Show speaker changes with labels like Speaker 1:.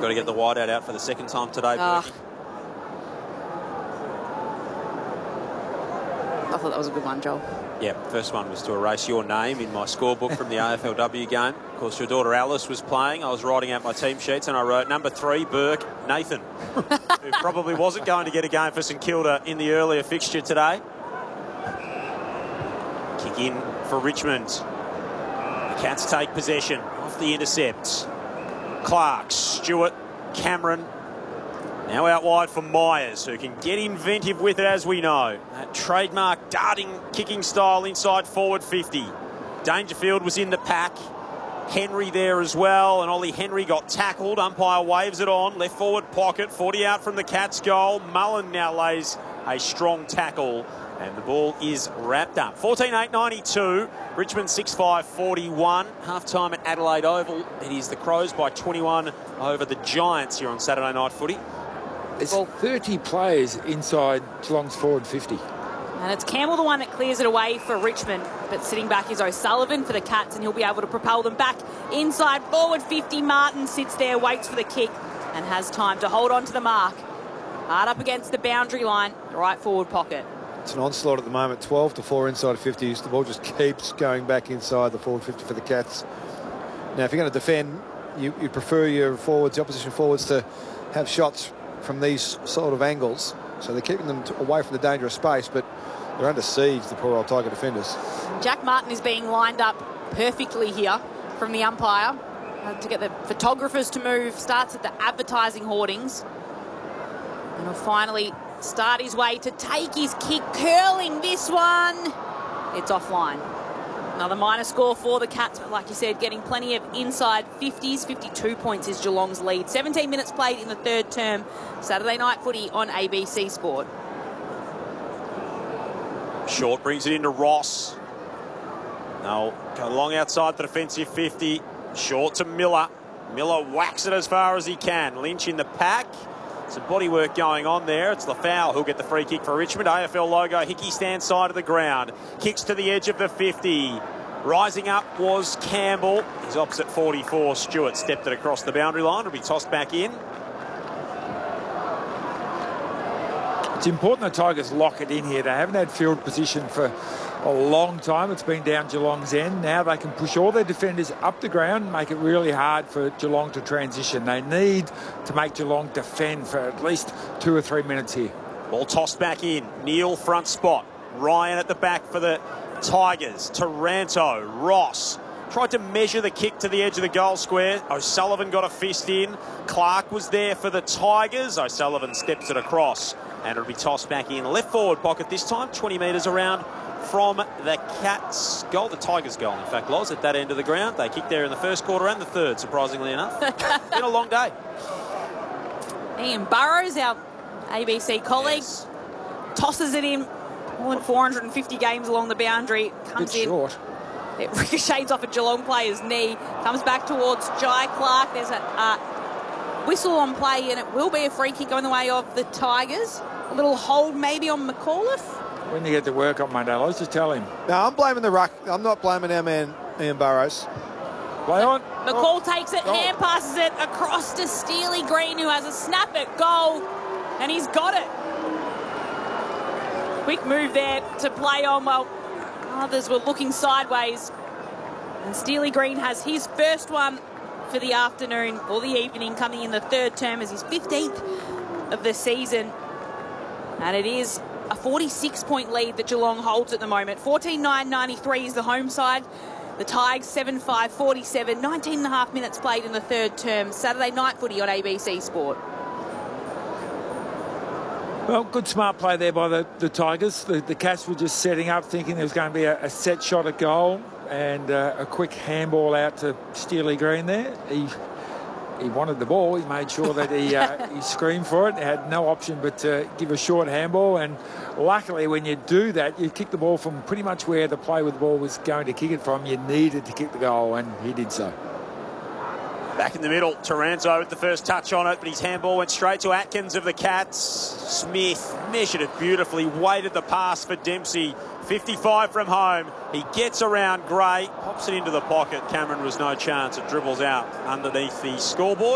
Speaker 1: Got to get the wideout out for the second time today,
Speaker 2: I
Speaker 1: Berkey.
Speaker 2: thought that was a good one, Joel.
Speaker 1: Yeah, first one was to erase your name in my scorebook from the AFLW game. Of course, your daughter Alice was playing. I was writing out my team sheets and I wrote number 3, Burke, Nathan, who probably wasn't going to get a game for St Kilda in the earlier fixture today. Kick in for Richmond. The Cats take possession off the intercept. Clark, Stewart, Cameron. Now out wide for Myers, who can get inventive with it, as we know. That trademark darting kicking style inside forward 50. Dangerfield was in the pack. Henry there as well, and Ollie Henry got tackled. Umpire waves it on. Left forward pocket, 40 out from the Cats' goal. Mullen now lays a strong tackle, and the ball is wrapped up. 14-8-92. Richmond 6-5-41. Half-time at Adelaide Oval. It is the Crows by 21 over the Giants here on Saturday Night Footy.
Speaker 3: There's 30 players inside Geelong's forward 50.
Speaker 2: And it's Campbell the one that clears it away for Richmond. But sitting back is O'Sullivan for the Cats, and he'll be able to propel them back inside forward 50. Martin sits there, waits for the kick, and has time to hold on to the mark. Hard up against the boundary line, the right forward pocket.
Speaker 4: It's an onslaught at the moment, 12-4 inside 50. The ball just keeps going back inside the forward 50 for the Cats. Now, if you're going to defend, you prefer your forwards, the opposition forwards, to have shots from these sort of angles. So they're keeping them away from the dangerous space, but they're under siege, the poor old Tiger defenders.
Speaker 2: Jack Martin is being lined up perfectly here from the umpire to get the photographers to move. Starts at the advertising hoardings. And he'll finally start his way to take his kick, curling this one. It's offline. Another minor score for the Cats, but like you said, getting plenty of inside 50s. 52 points is Geelong's lead. 17 minutes played in the third term. Saturday Night Footy on ABC Sport.
Speaker 1: Short brings it into Ross. Now, go long outside the defensive 50. Short to Miller. Miller whacks it as far as he can. Lynch in the pack. Some bodywork going on there. It's Lafau who'll get the free kick for Richmond. AFL logo. Hickey stands side of the ground. Kicks to the edge of the 50. Rising up was Campbell. He's opposite 44. Stewart stepped it across the boundary line. It'll be tossed back in.
Speaker 3: It's important the Tigers lock it in here. They haven't had field position for a long time. It's been down Geelong's end. Now they can push all their defenders up the ground and make it really hard for Geelong to transition. They need to make Geelong defend for at least 2 or 3 minutes here.
Speaker 1: Ball tossed back in. Neil front spot. Ryan at the back for the Tigers. Taranto. Ross tried to measure the kick to the edge of the goal square. O'Sullivan got a fist in. Clark was there for the Tigers. O'Sullivan steps it across, and it'll be tossed back in. Left forward pocket this time, 20 metres around from the Cats' goal. The Tigers' goal, in fact, Loz, at that end of the ground. They kicked there in the first quarter and the third, surprisingly enough. Been a long day.
Speaker 2: Ian Burrows, our ABC colleague,
Speaker 1: Yes.
Speaker 2: tosses it in. More than 450 games along the boundary. Comes in.
Speaker 3: Short.
Speaker 2: It ricochets off a Geelong player's knee. Comes back towards Jai Clark. There's a whistle on play, and it will be a free kick going the way of the Tigers. A little hold maybe on McAuliffe.
Speaker 3: When you get to work on Monday, let's just tell him.
Speaker 4: No, I'm blaming the ruck. I'm not blaming our man, Ian Burrows.
Speaker 3: Play on.
Speaker 2: McCall takes it, hand passes it across to Steely Green, who has a snap at goal, and he's got it. Quick move there to play on while others were looking sideways. And Steely Green has his first one for the afternoon or the evening, coming in the third term as his 15th of the season. And it is a 46-point lead that Geelong holds at the moment. 14-9-93 is the home side. The Tigers 7-5-47. 19 and a half minutes played in the third term. Saturday Night Footy on ABC Sport.
Speaker 3: Well, good smart play there by the Tigers. The Cats were just setting up, thinking there was going to be a set shot at goal, and a quick handball out to Steely Green there. He wanted the ball. He made sure that he screamed for it. He had no option but to give a short handball, and luckily when you do that, you kick the ball from pretty much where the play with the ball was going to kick it from. You needed to kick the goal, and he did so.
Speaker 1: Back in the middle, Taranto with the first touch on it, but his handball went straight to Atkins of the Cats. Smith measured it beautifully, waited the pass for Dempsey. 55 from home. He gets around Gray, pops it into the pocket. Cameron was no chance. It dribbles out underneath the scoreboard.